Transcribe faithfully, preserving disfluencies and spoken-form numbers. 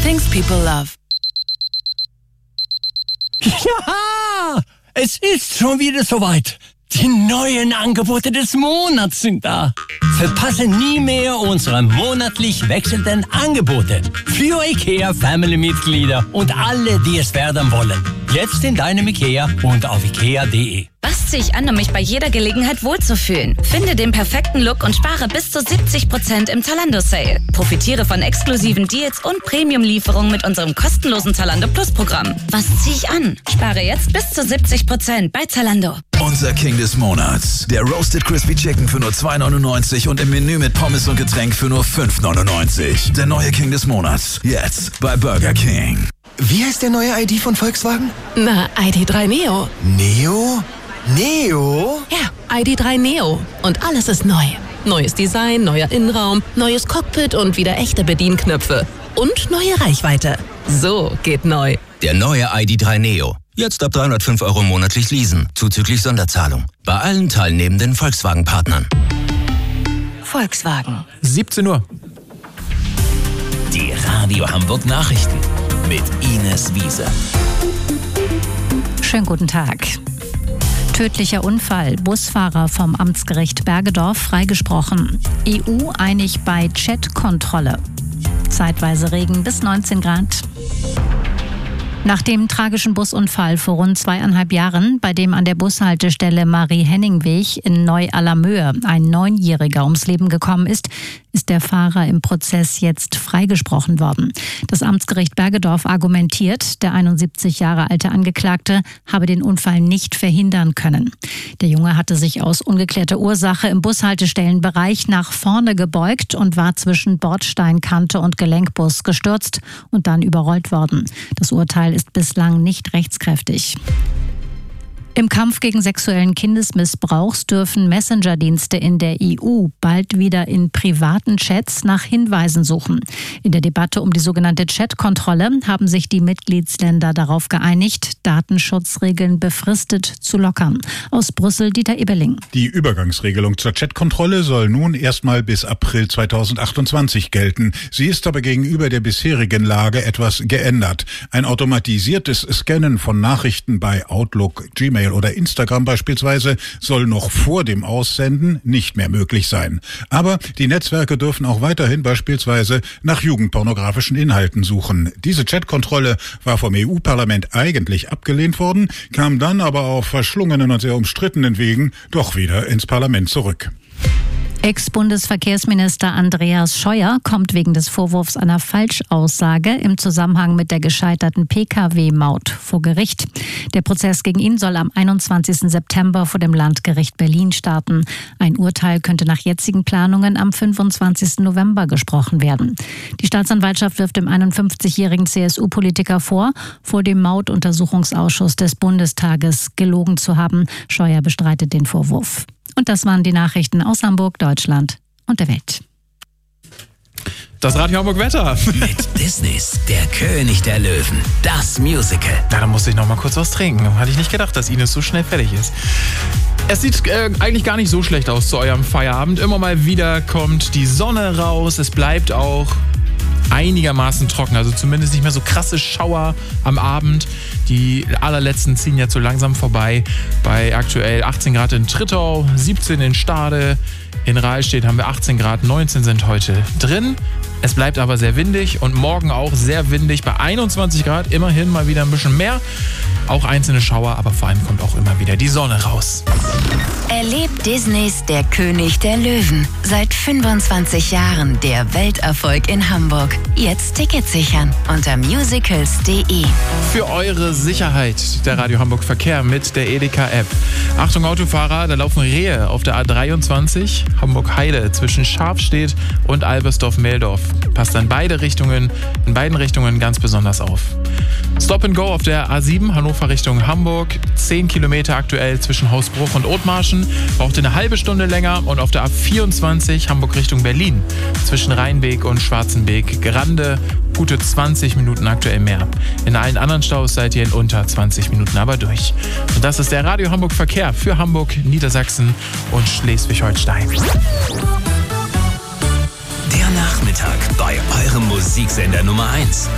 Things people love. Ja, es ist schon wieder soweit. Die neuen Angebote des Monats sind da. Verpasse nie mehr unsere monatlich wechselnden Angebote. Für IKEA-Family-Mitglieder und alle, die es werden wollen. Jetzt in deinem IKEA und auf ikea punkt de. Was ziehe ich an, um mich bei jeder Gelegenheit wohlzufühlen? Finde den perfekten Look und spare bis zu siebzig Prozent im Zalando-Sale. Profitiere von exklusiven Deals und Premium-Lieferungen mit unserem kostenlosen Zalando Plus-Programm. Was ziehe ich an? Spare jetzt bis zu siebzig Prozent bei Zalando. Unser King des Monats. Der Roasted Crispy Chicken für nur zwei neunundneunzig und im Menü mit Pommes und Getränk für nur fünf neunundneunzig. Der neue King des Monats. Jetzt bei Burger King. Wie heißt der neue I D von Volkswagen? Na, I D drei Neo. Neo? Neo? Ja, I D drei Neo. Und alles ist neu. Neues Design, neuer Innenraum, neues Cockpit und wieder echte Bedienknöpfe. Und neue Reichweite. So geht neu. Der neue I D drei Neo. Jetzt ab dreihundertfünf Euro monatlich leasen, zuzüglich Sonderzahlung. Bei allen teilnehmenden Volkswagen-Partnern. Volkswagen. siebzehn Uhr. Die Radio Hamburg Nachrichten mit Ines Wiese. Schönen guten Tag. Tödlicher Unfall. Busfahrer vom Amtsgericht Bergedorf freigesprochen. E U einig bei Chat-Kontrolle. Zeitweise Regen bis neunzehn Grad. Nach dem tragischen Busunfall vor rund zweieinhalb Jahren, bei dem an der Bushaltestelle Marie-Henning-Weg in Neu-Allermöhe ein Neunjähriger ums Leben gekommen ist, ist der Fahrer im Prozess jetzt freigesprochen worden. Das Amtsgericht Bergedorf argumentiert, der einundsiebzig Jahre alte Angeklagte habe den Unfall nicht verhindern können. Der Junge hatte sich aus ungeklärter Ursache im Bushaltestellenbereich nach vorne gebeugt und war zwischen Bordsteinkante und Gelenkbus gestürzt und dann überrollt worden. Das Urteil ist bislang nicht rechtskräftig. Im Kampf gegen sexuellen Kindesmissbrauchs dürfen Messenger-Dienste in der E U bald wieder in privaten Chats nach Hinweisen suchen. In der Debatte um die sogenannte Chat-Kontrolle haben sich die Mitgliedsländer darauf geeinigt, Datenschutzregeln befristet zu lockern. Aus Brüssel Dieter Eberling. Die Übergangsregelung zur Chat-Kontrolle soll nun erstmal bis April zweitausendachtundzwanzig gelten. Sie ist aber gegenüber der bisherigen Lage etwas geändert. Ein automatisiertes Scannen von Nachrichten bei Outlook, Gmail oder Instagram beispielsweise soll noch vor dem Aussenden nicht mehr möglich sein. Aber die Netzwerke dürfen auch weiterhin beispielsweise nach jugendpornografischen Inhalten suchen. Diese Chatkontrolle war vom E U-Parlament eigentlich abgelehnt worden, kam dann aber auf verschlungenen und sehr umstrittenen Wegen doch wieder ins Parlament zurück. Ex-Bundesverkehrsminister Andreas Scheuer kommt wegen des Vorwurfs einer Falschaussage im Zusammenhang mit der gescheiterten P K W-Maut vor Gericht. Der Prozess gegen ihn soll am einundzwanzigsten September vor dem Landgericht Berlin starten. Ein Urteil könnte nach jetzigen Planungen am fünfundzwanzigsten November gesprochen werden. Die Staatsanwaltschaft wirft dem einundfünfzigjährigen C S U-Politiker vor, vor dem Mautuntersuchungsausschuss des Bundestages gelogen zu haben. Scheuer bestreitet den Vorwurf. Und das waren die Nachrichten aus Hamburg, Deutschland und der Welt. Das Radio Hamburg Wetter. Mit Disneys Der König der Löwen. Das Musical. Na, da musste ich noch mal kurz was trinken. Hatte ich nicht gedacht, dass Ines so schnell fertig ist. Es sieht äh, eigentlich gar nicht so schlecht aus zu eurem Feierabend. Immer mal wieder kommt die Sonne raus. Es bleibt auch einigermaßen trocken, also zumindest nicht mehr so krasse Schauer am Abend. Die allerletzten ziehen jetzt so langsam vorbei. Bei aktuell achtzehn Grad in Trittau, siebzehn in Stade, in Rahlstedt haben wir achtzehn Grad, neunzehn sind heute drin. Es bleibt aber sehr windig und morgen auch sehr windig bei einundzwanzig Grad, immerhin mal wieder ein bisschen mehr. Auch einzelne Schauer, aber vor allem kommt auch immer wieder die Sonne raus. Erlebt Disneys Der König der Löwen. Seit fünfundzwanzig Jahren der Welterfolg in Hamburg. Jetzt Tickets sichern unter musicals punkt de. Für eure Sicherheit der Radio Hamburg Verkehr mit der Edeka-App. Achtung Autofahrer, da laufen Rehe auf der A dreiundzwanzig Hamburg-Heide zwischen Scharfstedt und Albersdorf-Meldorf. Passt in beide Richtungen, in beiden Richtungen ganz besonders auf. Stop and Go auf der A sieben Hannover Richtung Hamburg. zehn Kilometer aktuell zwischen Hausbruch und Othmarschen. Braucht eine halbe Stunde länger. Und auf der A vierundzwanzig Hamburg Richtung Berlin. Zwischen Rheinbeek und Schwarzenbeek. Grande gute zwanzig Minuten aktuell mehr. In allen anderen Staus seid ihr in unter zwanzig Minuten aber durch. Und das ist der Radio Hamburg Verkehr für Hamburg, Niedersachsen und Schleswig-Holstein. Der Nachmittag bei eurem Musiksender Nummer eins.